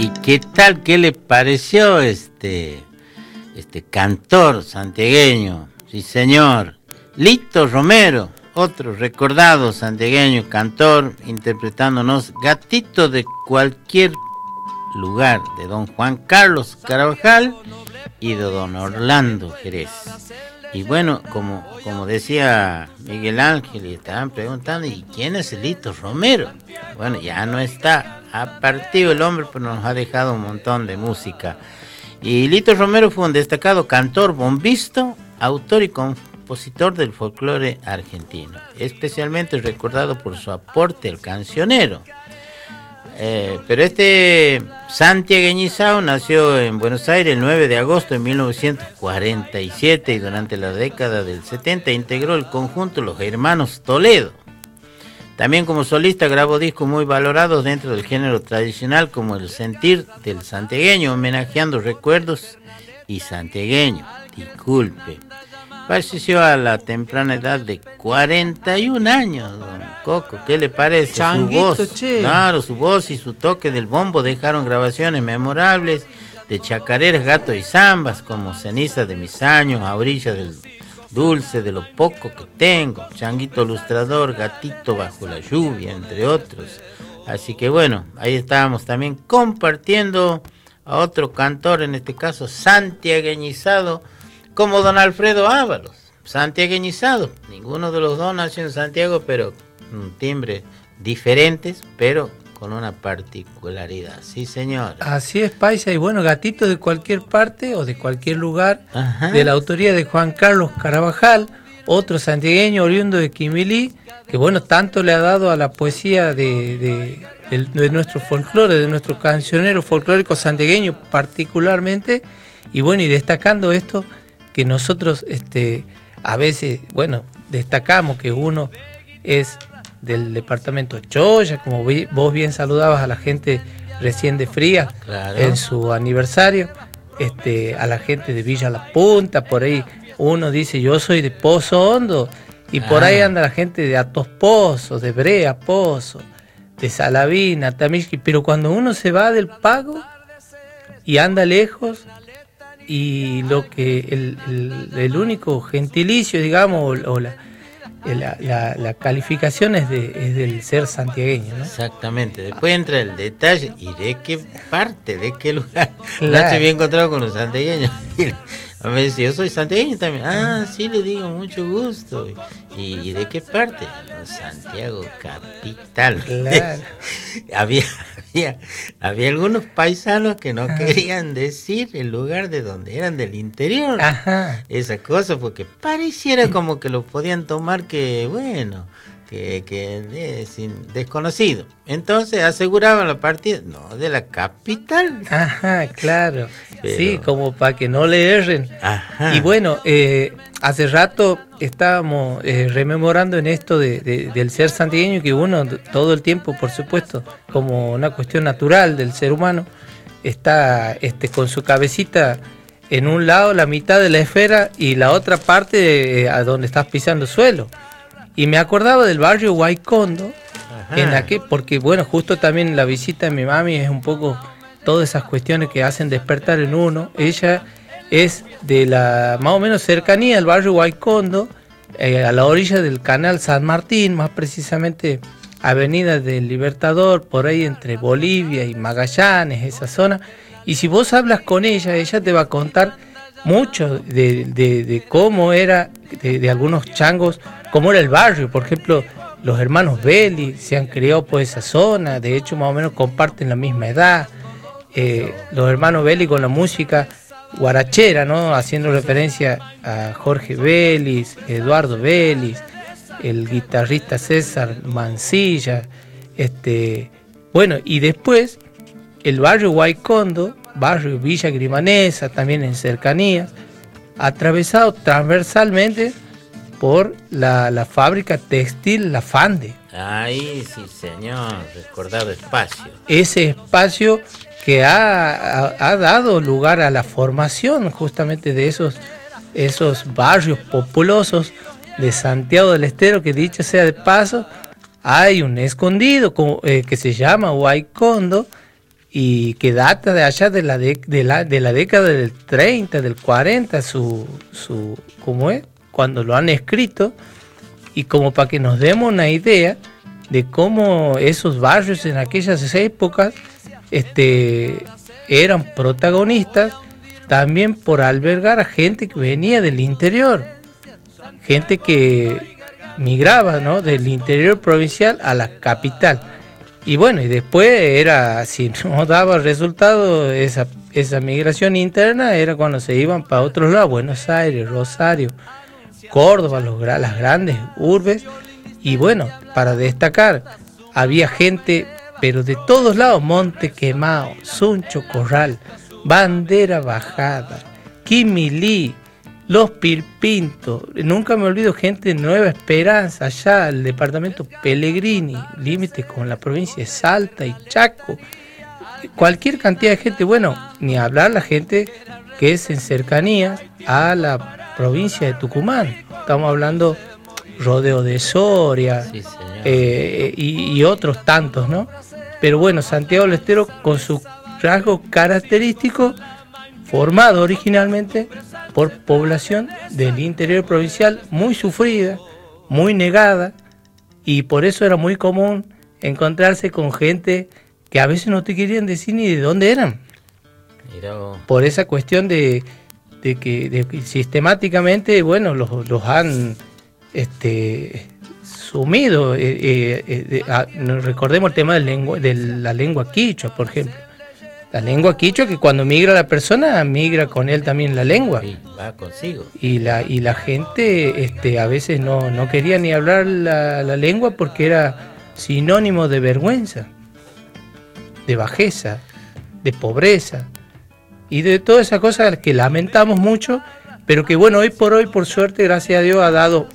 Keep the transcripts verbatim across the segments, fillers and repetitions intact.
¿Y qué tal? ¿Qué le pareció este, este cantor santiagueño? Sí, señor. Lito Romero, otro recordado santiagueño cantor, interpretándonos Gatito de cualquier lugar, de don Juan Carlos Carabajal y de don Orlando Jerez. Y bueno, como, como decía Miguel Ángel, y estaban preguntando, ¿y quién es el Lito Romero? Bueno, ya no está, ha partido el hombre, pero nos ha dejado un montón de música. Y Lito Romero fue un destacado cantor, bombista, autor y compositor del folclore argentino, especialmente recordado por su aporte al cancionero. Eh, pero este santiagueñizado nació en Buenos Aires el nueve de agosto de mil novecientos cuarenta y siete y durante la década del setenta integró el conjunto Los Hermanos Toledo. También como solista grabó discos muy valorados dentro del género tradicional como El Sentir del Santiagueño, homenajeando recuerdos y santiagueño, disculpe. Falleció a la temprana edad de cuarenta y un años, don Coco. ¿Qué le parece? Changuito, su voz, che. claro, su voz y su toque del bombo dejaron grabaciones memorables de chacareras, gatos y zambas, como Ceniza de mis años, A orillas del dulce de lo poco que tengo, Changuito Lustrador, Gatito bajo la lluvia, entre otros. Así que bueno, ahí estábamos también compartiendo a otro cantor, en este caso santiagueñizado, como don Alfredo Ábalos, santiagueñizado. Ninguno de los dos nació en Santiago, pero un timbre diferentes, pero con una particularidad. Sí, señor. Así es, paisa. Y bueno, Gatito de cualquier parte o de cualquier lugar, Ajá. de la autoría de Juan Carlos Carabajal, otro santiagueño oriundo de Quimilí, que bueno, tanto le ha dado a la poesía de, de, de, de nuestro folclore, de nuestro cancionero folclórico santiagueño particularmente. Y bueno, y destacando esto, que nosotros este, a veces, bueno, destacamos que uno es del departamento Choya, como vos bien saludabas a la gente recién de Fría, claro, en su aniversario, este, a la gente de Villa La Punta, por ahí uno dice yo soy de Pozo Hondo, y por ah. ahí anda la gente de Atos Pozo, de Brea Pozo, de Salavina, Tamishki, pero cuando uno se va del pago y anda lejos, y lo que el, el, el único gentilicio, digamos, o, o la, la, la, la calificación es, de, es del ser santiagueño, ¿no? Exactamente. Después entra el detalle, ¿y de qué parte, de qué lugar? Claro. La se había encontrado con los santiagueños. A mí me dice, yo soy santiagueño también. Ah, sí, le digo, mucho gusto. ¿Y, y de qué parte? Santiago capital. Claro. había, había, había algunos paisanos que no Ajá. querían decir el lugar de donde eran, del interior. Ajá. Esa cosa, porque pareciera como que lo podían tomar que, bueno, que, que es desconocido. Entonces aseguraban la partida, no, de la capital. Ajá, claro. Pero... sí, como para que no le erren. Ajá. Y bueno, eh, hace rato estábamos eh, rememorando en esto de, de, del ser santiagueño, que uno todo el tiempo, por supuesto, como una cuestión natural del ser humano, está este, con su cabecita en un lado, la mitad de la esfera, y la otra parte eh, a donde estás pisando suelo. Y me acordaba del barrio Guaycondo, en la que, porque bueno, justo también la visita de mi mami es un poco todas esas cuestiones que hacen despertar en uno. Ella es de la más o menos cercanía al barrio Guaycondo, eh, a la orilla del canal San Martín, más precisamente Avenida del Libertador, por ahí entre Bolivia y Magallanes, esa zona. Y si vos hablas con ella, ella te va a contar mucho de, de, de cómo era, de, de algunos changos, cómo era el barrio. Por ejemplo, los hermanos Belli se han criado por esa zona, de hecho más o menos comparten la misma edad. Eh, los hermanos Belli con la música guarachera, ¿no? Haciendo referencia a Jorge Vélez, Eduardo Vélez, el guitarrista César Mancilla, este, bueno, y después el barrio Guaycondo, barrio Villa Grimanesa, también en cercanías, atravesado transversalmente por la, la fábrica textil La Fande. Ahí sí, señor, recordado espacio. Ese espacio que ha, ha, ha dado lugar a la formación justamente de esos, esos barrios populosos de Santiago del Estero, que dicho sea de paso, hay un escondido como, eh, que se llama Guaycondo, y que data de allá de la, de, de la, de la década del treinta, del cuarenta, su, su, ¿cómo es? Cuando lo han escrito, y como para que nos demos una idea de cómo esos barrios en aquellas épocas este, eran protagonistas también por albergar a gente que venía del interior, gente que migraba, ¿no?, del interior provincial a la capital. Y bueno, y después era, si no daba resultado esa, esa migración interna, era cuando se iban para otros lados, Buenos Aires, Rosario, Córdoba, los, las grandes urbes. Y bueno, para destacar, había gente, pero de todos lados: Monte Quemado, Suncho Corral, Bandera Bajada, Quimilí, Los Pirpintos. Nunca me olvido gente de Nueva Esperanza, allá el departamento Pellegrini, límite con la provincia de Salta y Chaco. Cualquier cantidad de gente, bueno, ni hablar la gente que es en cercanía a la provincia de Tucumán. Estamos hablando Rodeo de Soria, sí, eh, y, y otros tantos, ¿no? Pero bueno, Santiago del Estero, con su rasgo característico, formado originalmente por población del interior provincial muy sufrida, muy negada, y por eso era muy común encontrarse con gente que a veces no te querían decir ni de dónde eran. Mirá. Por esa cuestión de, de, que, de que sistemáticamente, bueno, los, los han este, sumido. Eh, eh, eh, a, recordemos el tema del lengua, de la lengua quichua, por ejemplo. La lengua quichua, que cuando migra la persona, migra con él también la lengua. Sí, va consigo. Y la, y la gente este, a veces no, no quería ni hablar la, la lengua porque era sinónimo de vergüenza, de bajeza, de pobreza y de todas esas cosas que lamentamos mucho, pero que bueno, hoy por hoy, por suerte, gracias a Dios, ha dado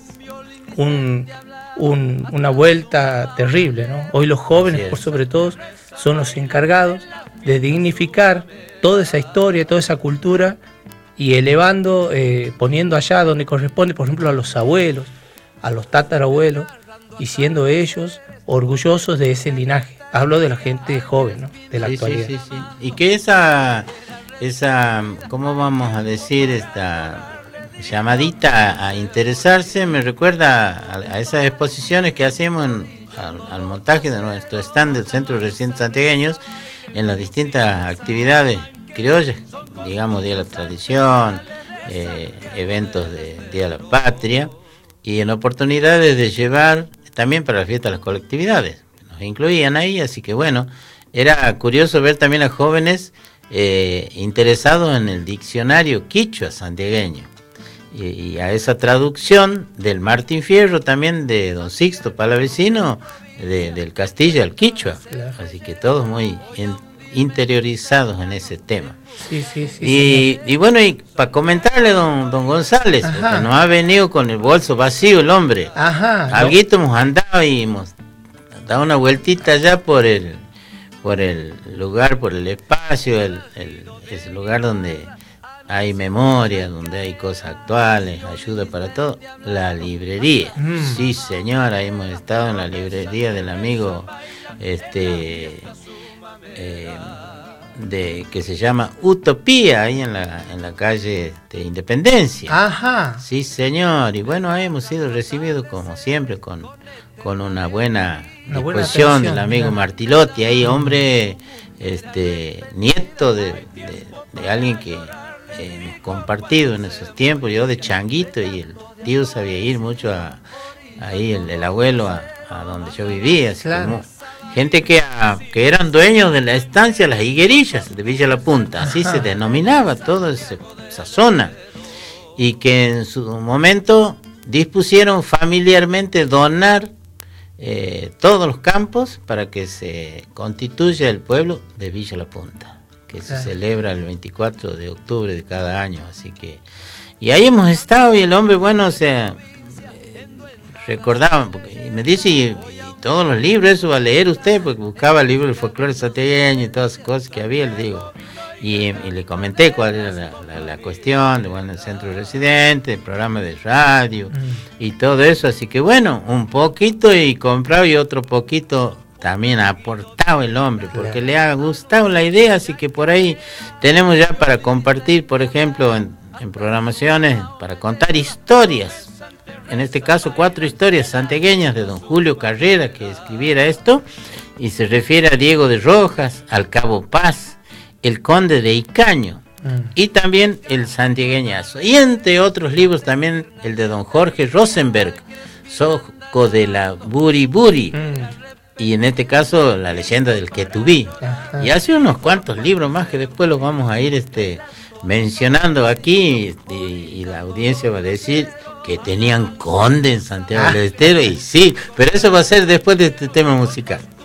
un, un, una vuelta terrible, ¿no? Hoy los jóvenes, por sobre todo, son los encargados de dignificar toda esa historia, toda esa cultura, y elevando, eh, poniendo allá donde corresponde, por ejemplo, a los abuelos, a los tatarabuelos, y siendo ellos orgullosos de ese linaje. Hablo de la gente joven, ¿no?, de la sí, actualidad. Sí, sí, sí. Y que esa, esa, ¿cómo vamos a decir? Esta llamadita a, a interesarse me recuerda a, a esas exposiciones que hacemos en, al, al montaje de nuestro stand del Centro de Residentes Santiagueños, en las distintas actividades criollas, digamos, Día de la Tradición, eh, eventos de Día de la Patria, y en oportunidades de llevar también para la fiesta de las colectividades, nos incluían ahí, así que bueno, era curioso ver también a jóvenes eh, interesados en el diccionario quichua santiagueño, y, y a esa traducción del Martín Fierro también de don Sixto Palavecino, De, del Castilla al quichua, claro. Así que todos muy in, interiorizados en ese tema. Sí, sí, sí. Y, y bueno, y para comentarle don don González, que nos ha venido con el bolso vacío el hombre. Ajá. Alguito no. Hemos andado y hemos dado una vueltita ya por el por el lugar, por el espacio, el, el ese lugar donde hay memoria, donde hay cosas actuales, ayuda para todo. La librería, mm. Sí señora, hemos estado en la librería del amigo este eh, de que se llama Utopía, ahí en la en la calle de Independencia. Ajá. Sí señor, y bueno, hemos sido recibidos como siempre con, con una buena una disposición buena del amigo ¿no? Martilotti, ahí hombre, este nieto de, de, de alguien que hemos compartido en esos tiempos, yo de changuito, y el tío sabía ir mucho a, ahí el, el abuelo a, a donde yo vivía, así claro. Como gente que, a, que eran dueños de la estancia Las Higuerillas de Villa La Punta, así Ajá. se denominaba toda ese, esa zona, y que en su momento dispusieron familiarmente donar eh, todos los campos para que se constituya el pueblo de Villa La Punta, que se celebra el veinticuatro de octubre de cada año, así que y ahí hemos estado, y el hombre, bueno, o sea, eh, recordaba, porque y me dice, y, y todos los libros, eso va a leer usted, porque buscaba el libro del folclore santiagueño y todas las cosas que había, le digo, y, y le comenté cuál era la, la, la cuestión de, bueno, el centro residente, el programa de radio, mm. y todo eso, así que bueno, un poquito y comprado y otro poquito también ha aportado el hombre, porque claro, le ha gustado la idea, así que por ahí tenemos ya para compartir, por ejemplo, en, en programaciones, para contar historias, en este caso cuatro historias santiagueñas de don Julio Carrera, que escribiera esto, y se refiere a Diego de Rojas, al Cabo Paz, el Conde de Icaño, mm. y también el Santiagueñazo, y entre otros libros también el de don Jorge Rosenberg, Soco de la Buri Buri, mm. y en este caso la leyenda del Quetubí. Ajá. Y hace unos cuantos libros más que después los vamos a ir este mencionando aquí, y, y la audiencia va a decir que tenían conde en Santiago ah. del Estero, y sí, pero eso va a ser después de este tema musical.